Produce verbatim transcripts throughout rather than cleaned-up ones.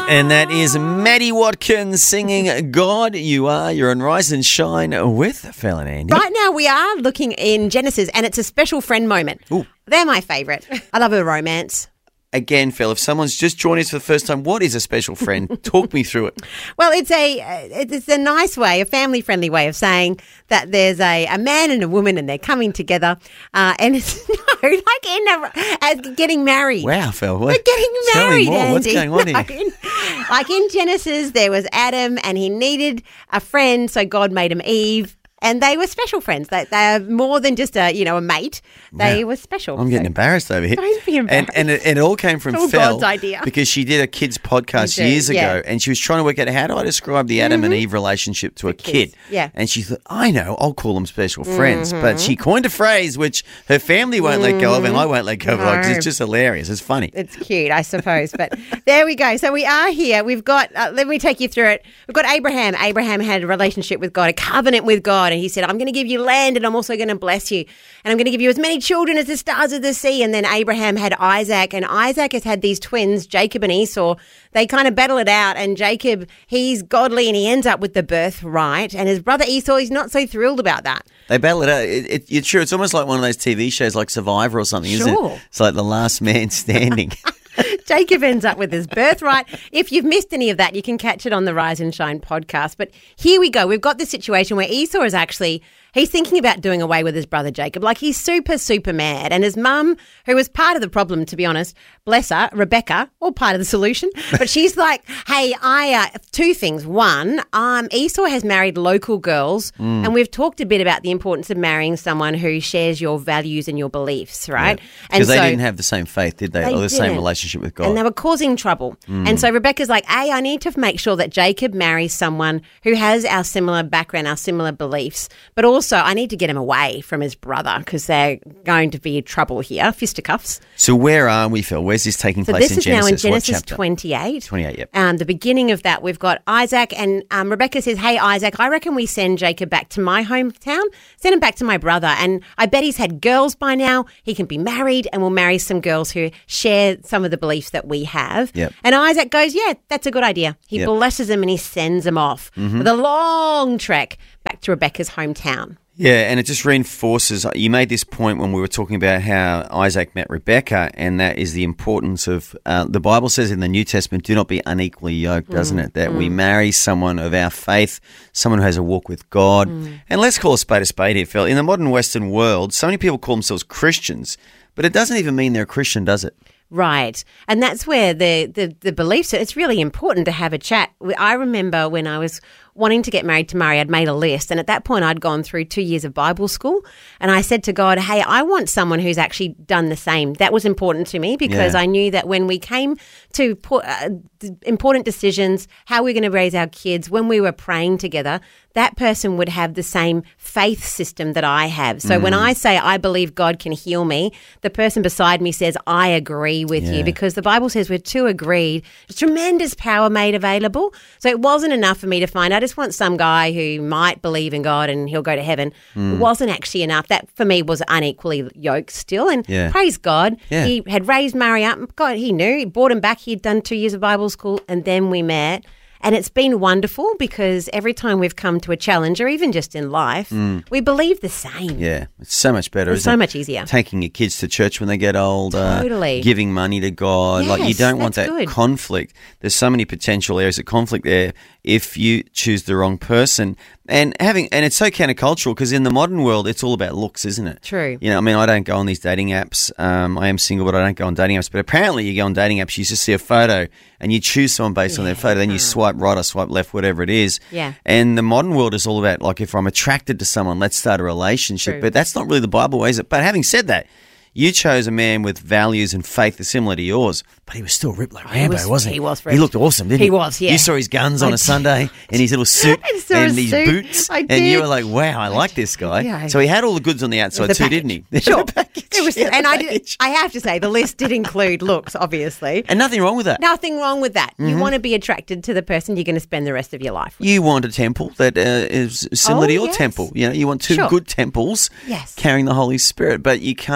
And that is Maddie Watkins singing God You Are. You're on Rise and Shine with Phil and Andy. Right now we are looking in Genesis and it's a special friend moment. Ooh. They're my favourite. I love a romance. Again, Phil, if someone's just joined us for the first time, what is a special friend? Talk me through it. Well, it's a it's a nice way, a family-friendly way of saying that there's a, a man and a woman and they're coming together. Uh, and it's no, like in a, as getting married. Wow, Phil. What? They're getting Tell married, me more. Andy. What's going on No, here? in, like in Genesis, there was Adam and he needed a friend, so God made him Eve. And they were special friends. They, they are more than just a, you know, a mate. They Wow. were special. I'm getting So- embarrassed over here. Don't be embarrassed. And, and it, it all came from It's all Phil God's idea. because she did a kids podcast You do, years ago, yeah. and she was trying to work out how do I describe the Adam and Eve relationship to a kids, kid. yeah. And she thought, I know, I'll call them special friends. But she coined a phrase which her family won't let go of, and I won't let go of it because No. it's just hilarious. It's funny. It's cute, I suppose. But there we go. So we are here. We've got, uh, let me take you through it. We've got Abraham. Abraham had a relationship with God, a covenant with God. And he said, I'm going to give you land and I'm also going to bless you. And I'm going to give you as many children as the stars of the sea. And then Abraham had Isaac. And Isaac has had these twins, Jacob and Esau. They kind of battle it out. And Jacob, he's godly and he ends up with the birthright. And his brother Esau, he's not so thrilled about that. They battle it out. It, it, it's sure. It's almost like one of those T V shows like Survivor or something, isn't Sure. it? It's like the last man standing. Jacob ends up with his birthright. If you've missed any of that, you can catch it on the Rise and Shine podcast. But here we go. We've got the situation where Esau is actually, he's thinking about doing away with his brother Jacob. Like he's super, super mad. And his mum, who was part of the problem, to be honest, bless her, Rebecca, or part of the solution. But she's like, hey, I, uh, two things. One, um, Esau has married local girls. And we've talked a bit about the importance of marrying someone who shares your values and your beliefs, right? And Because they so- didn't have the same faith, did they? They or the same didn't. relationship with God. And they were causing trouble. And so Rebecca's like, A, I need to make sure that Jacob marries someone who has our similar background, our similar beliefs. But also, I need to get him away from his brother because they're going to be trouble here, fisticuffs. So where are we, Phil? Where's this taking So place this in is Genesis? now in What Genesis chapter? twenty-eight. twenty-eight, yep. Um, the beginning of that, we've got Isaac and um, Rebecca says, hey, Isaac, I reckon we send Jacob back to my hometown. Send him back to my brother. And I bet he's had girls by now. He can be married and we'll marry some girls who share some of the beliefs that we have. Yep. And Isaac goes, yeah, that's a good idea. He Yep. blesses him and he sends him off with a long trek back to Rebecca's hometown. Yeah, and it just reinforces, you made this point when we were talking about how Isaac met Rebecca, and that is the importance of, uh, the Bible says in the New Testament, do not be unequally yoked, doesn't it? That we marry someone of our faith, someone who has a walk with God. And let's call a spade a spade here, Phil. In the modern Western world, so many people call themselves Christians, but it doesn't even mean they're a Christian, does it? Right. And that's where the, the, the beliefs, it's really important to have a chat. I remember when I was wanting to get married to Murray, I'd made a list. And at that point, I'd gone through two years of Bible school. And I said to God, hey, I want someone who's actually done the same. That was important to me because Yeah. I knew that when we came to put uh, d- important decisions, how we're going to raise our kids, when we were praying together, that person would have the same faith system that I have. So when I say I believe God can heal me, the person beside me says, I agree with Yeah. you, because the Bible says we're two agreed. There's tremendous power made available. So it wasn't enough for me to find, I just want some guy who might believe in God and he'll go to heaven. It wasn't actually enough. That for me was unequally yoked still. And Yeah. praise God, Yeah. he had raised Murray up. God, he knew. He brought him back. He'd done two years of Bible school and then we met. And it's been wonderful because every time we've come to a challenge, or even just in life, we believe the same. Yeah, it's so much better. It's isn't so it? much easier. Taking your kids to church when they get older, Totally. giving money to God. like you Yes, don't want that's that good. conflict. There's so many potential areas of conflict there if you choose the wrong person. And having and it's so countercultural because in the modern world, it's all about looks, isn't it? True. You know, I mean, I don't go on these dating apps. Um, I am single, but I don't go on dating apps. But apparently, you go on dating apps, you just see a photo and you choose someone based on their photo. Then you swipe right or swipe left, whatever it is. Yeah. And the modern world is all about, like, if I'm attracted to someone, let's start a relationship. True. But that's not really the Bible way, is it? But having said that, you chose a man with values and faith that's similar to yours, but he was still ripped like Rambo, was- wasn't he? he was He ripped. looked awesome, didn't He he? was, yeah. You saw his guns on I a Sunday and his little suit I saw and his these suit. boots. I And you did. were like, wow, I like this guy. Yeah. So he had all the goods on the outside The too, didn't he? package. Sure. The package. It was, Yeah, the and I did. package. I have to say, the list did include looks, obviously. And nothing wrong with that. Nothing wrong with that. Mm-hmm. You want to be attracted to the person you're going to spend the rest of your life with. You want a temple that uh, is similar Oh, to your yes. temple. You know, you want two Sure. good temples Yes. carrying the Holy Spirit, but you can't neglect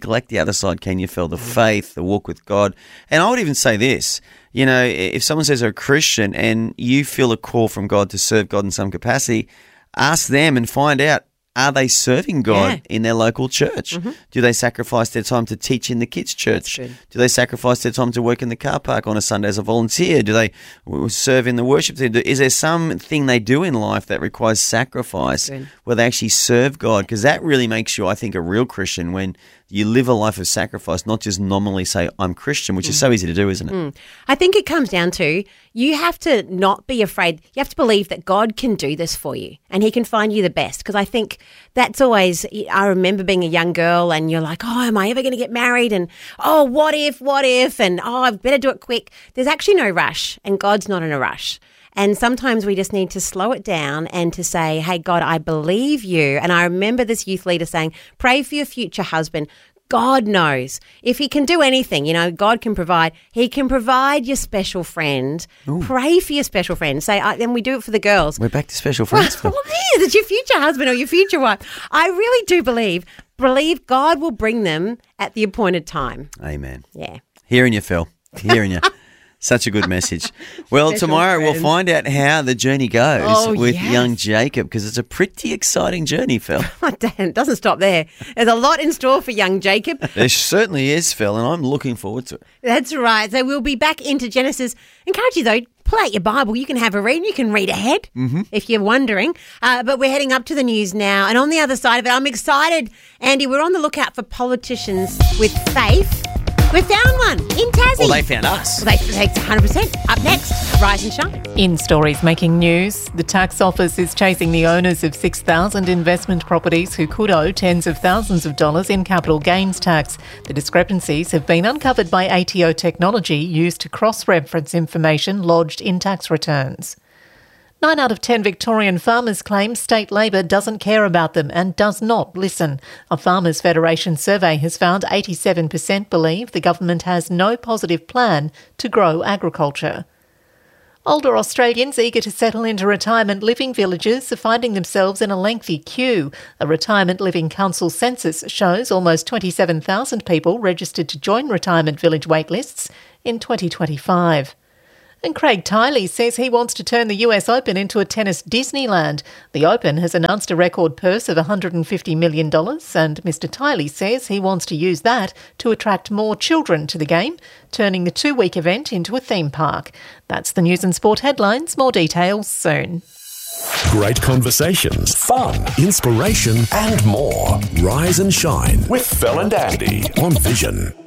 neglect the other side, can you, Phil? The faith, the walk with God. And I would even say this, you know, if someone says they're a Christian and you feel a call from God to serve God in some capacity, ask them and find out, are they serving God Yeah. in their local church? Mm-hmm. Do they sacrifice their time to teach in the kids' church? Do they sacrifice their time to work in the car park on a Sunday as a volunteer? Do they w- serve in the worship team? Is there something they do in life that requires sacrifice Good. where they actually serve God? Because that really makes you, I think, a real Christian when you live a life of sacrifice, not just nominally say, I'm Christian, which is so easy to do, isn't it? Mm. I think it comes down to you have to not be afraid. You have to believe that God can do this for you and he can find you the best. Because I think that's always, I remember being a young girl and you're like, oh, am I ever going to get married? And, oh, what if, what if? And, oh, I better do it quick. There's actually no rush and God's not in a rush. And sometimes we just need to slow it down and to say, hey, God, I believe you. And I remember this youth leader saying, pray for your future husband. God knows. If he can do anything, you know, God can provide. He can provide your special friend. Ooh. Pray for your special friend. Say, uh, then we do it for the girls. We're back to special friends. Well, it is. It's your future husband or your future wife. I really do believe, believe God will bring them at the appointed time. Amen. Yeah. Hearing you, Phil. Hearing you. Such a good message. Well, Special tomorrow friends. we'll find out how the journey goes Oh, with yes. young Jacob, because it's a pretty exciting journey, Phil. It doesn't stop there. There's a lot in store for young Jacob. There certainly is, Phil, and I'm looking forward to it. That's right. So we'll be back into Genesis. Encourage you, though, pull out your Bible. You can have a read. You can read ahead mm-hmm. if you're wondering. Uh, but we're heading up to the news now. And on the other side of it, I'm excited. Andy, we're on the lookout for politicians with faith. We found one in Tassie. Well, they found us. Well, they take one hundred percent. Up next, Rise and Shine. In stories making news, the tax office is chasing the owners of six thousand investment properties who could owe tens of thousands of dollars in capital gains tax. The discrepancies have been uncovered by A T O technology used to cross-reference information lodged in tax returns. Nine out of ten Victorian farmers claim state Labor doesn't care about them and does not listen. A Farmers Federation survey has found eighty-seven percent believe the government has no positive plan to grow agriculture. Older Australians eager to settle into retirement living villages are finding themselves in a lengthy queue. A Retirement Living Council census shows almost twenty-seven thousand people registered to join retirement village waitlists in twenty twenty-five. And Craig Tiley says he wants to turn the U S Open into a tennis Disneyland. The Open has announced a record purse of one hundred fifty million dollars, and Mister Tiley says he wants to use that to attract more children to the game, turning the two-week event into a theme park. That's the news and sport headlines. More details soon. Great conversations, fun, inspiration and more. Rise and Shine with Phil and Andy on Vision.